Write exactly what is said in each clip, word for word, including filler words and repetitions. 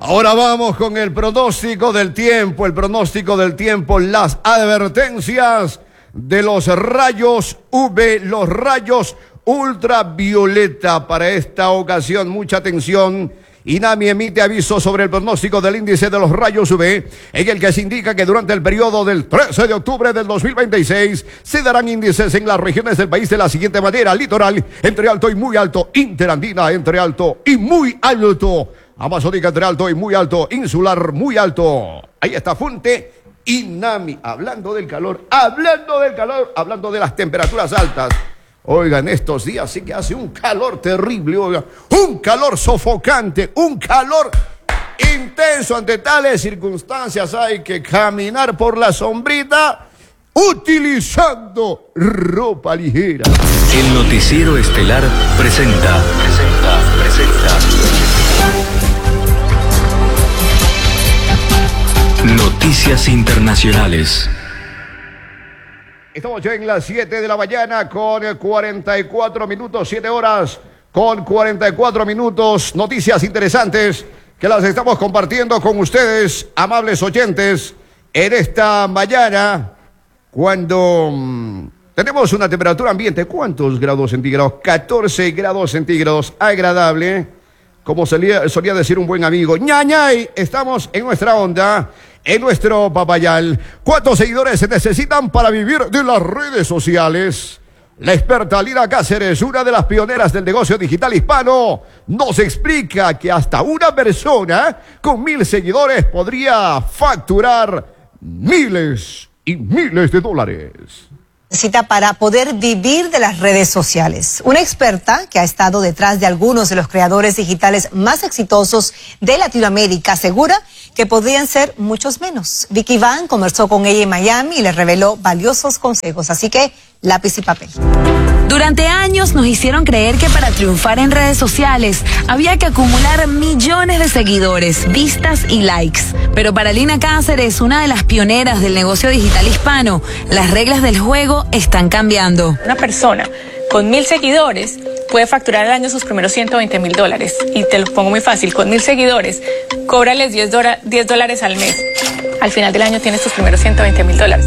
Ahora vamos con el pronóstico del tiempo, el pronóstico del tiempo, las advertencias de los rayos U V, los rayos ultravioleta para esta ocasión. Mucha atención. INAMI emite aviso sobre el pronóstico del índice de los rayos U V, en el que se indica que durante el periodo del trece de octubre del dos mil veintiséis se darán índices en las regiones del país de la siguiente manera: litoral, entre alto y muy alto; interandina, entre alto y muy alto; amazónica, entre alto y muy alto; insular, muy alto. Ahí está fuente INAMI, hablando del calor, hablando del calor, hablando de las temperaturas altas. Oigan, estos días sí que hace un calor terrible, oigan, un calor sofocante, un calor intenso. Ante tales circunstancias hay que caminar por la sombrita utilizando ropa ligera. El noticiero estelar presenta, presenta, presenta Noticias Internacionales. Estamos ya en las siete de la mañana con cuarenta y cuatro minutos, siete horas con cuarenta y cuatro minutos. Noticias interesantes que las estamos compartiendo con ustedes, amables oyentes, en esta mañana, cuando mmm, tenemos una temperatura ambiente. ¿Cuántos grados centígrados? catorce grados centígrados, agradable. Como solía, solía decir un buen amigo, ñañay, estamos en nuestra onda, en nuestro papayal. ¿Cuántos seguidores se necesitan para vivir de las redes sociales? La experta Lina Cáceres, una de las pioneras del negocio digital hispano, nos explica que hasta una persona con mil seguidores podría facturar miles y miles de dólares. Necesita para poder vivir de las redes sociales. Una experta que ha estado detrás de algunos de los creadores digitales más exitosos de Latinoamérica asegura que podrían ser muchos menos. Vicky Van conversó con ella en Miami y le reveló valiosos consejos, así que lápiz y papel. Durante años nos hicieron creer que para triunfar en redes sociales había que acumular millones de seguidores, vistas y likes. Pero para Lina Cáceres, una de las pioneras del negocio digital hispano, las reglas del juego están cambiando. Una persona con mil seguidores puede facturar al año sus primeros ciento veinte mil dólares. Y te lo pongo muy fácil, con mil seguidores, cóbrales diez dólares al mes. Al final del año tienes tus primeros ciento veinte mil dólares.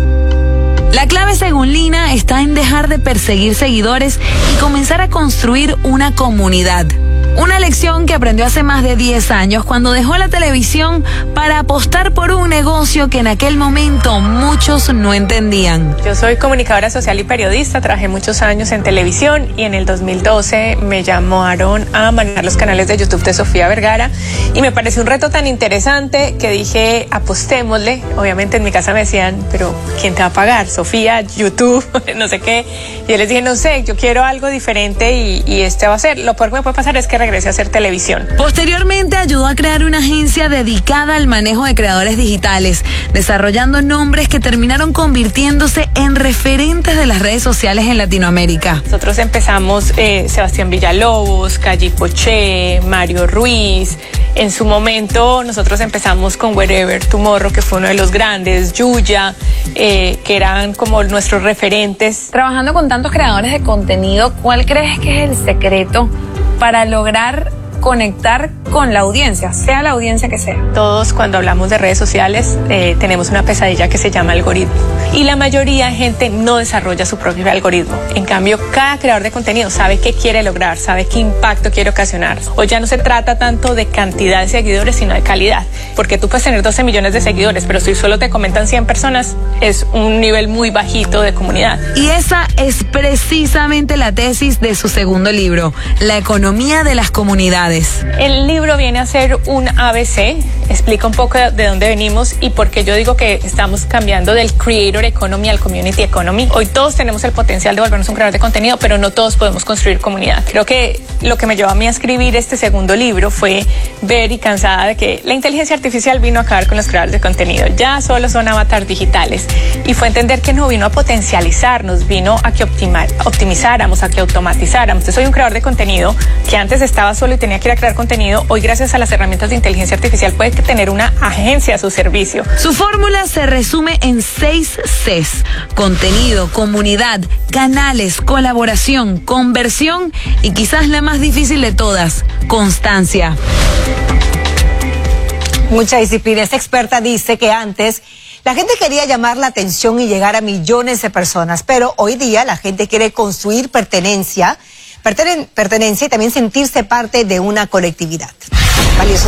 La clave, según Lina, está en dejar de perseguir seguidores y comenzar a construir una comunidad. Una lección que aprendió hace más de diez años cuando dejó la televisión para apostar por un negocio que en aquel momento muchos no entendían. Yo soy comunicadora social y periodista, trabajé muchos años en televisión y en el dos mil doce me llamaron a manejar los canales de YouTube de Sofía Vergara y me pareció un reto tan interesante que dije, apostémosle. Obviamente en mi casa me decían, pero ¿quién te va a pagar? Sofía, YouTube, no sé qué. Y yo les dije, no sé, yo quiero algo diferente y, y este va a ser. Lo peor que me puede pasar es que regrese a hacer televisión. Posteriormente ayudó a crear una agencia dedicada al manejo de creadores digitales, desarrollando nombres que terminaron convirtiéndose en referentes de las redes sociales en Latinoamérica. Nosotros empezamos eh, Sebastián Villalobos, Calle Poché, Mario Ruiz. En su momento nosotros empezamos con Wherever Tomorrow, que fue uno de los grandes, Yuya, eh, que eran como nuestros referentes. Trabajando con tantos creadores de contenido, ¿cuál crees que es el secreto para lograr conectar con la audiencia, sea la audiencia que sea? Todos cuando hablamos de redes sociales eh, tenemos una pesadilla que se llama algoritmo y la mayoría de gente no desarrolla su propio algoritmo. En cambio, cada creador de contenido sabe qué quiere lograr, sabe qué impacto quiere ocasionar. Hoy ya no se trata tanto de cantidad de seguidores, sino de calidad, porque tú puedes tener doce millones de seguidores, pero si solo te comentan cien personas, es un nivel muy bajito de comunidad. Y esa es precisamente la tesis de su segundo libro, La economía de las comunidades. El libro viene a ser un A B C, explica un poco de, de dónde venimos y por qué yo digo que estamos cambiando del creator economy al community economy. Hoy todos tenemos el potencial de volvernos un creador de contenido, pero no todos podemos construir comunidad. Creo que lo que me llevó a mí a escribir este segundo libro fue ver y cansada de que la inteligencia artificial vino a acabar con los creadores de contenido. Ya solo son avatars digitales. Y fue entender que no vino a potencializarnos, vino a que optimar, optimizáramos, a que automatizáramos. Entonces soy un creador de contenido que antes estaba solo y tenía que ir a crear contenido. Hoy, gracias a las herramientas de inteligencia artificial, puede tener una agencia a su servicio. Su fórmula se resume en seis Cs: contenido, comunidad, canales, colaboración, conversión y quizás la más difícil de todas, constancia. Mucha disciplina. Esta experta dice que antes la gente quería llamar la atención y llegar a millones de personas, pero hoy día la gente quiere construir pertenencia, pertenen- pertenencia y también sentirse parte de una colectividad. Valioso.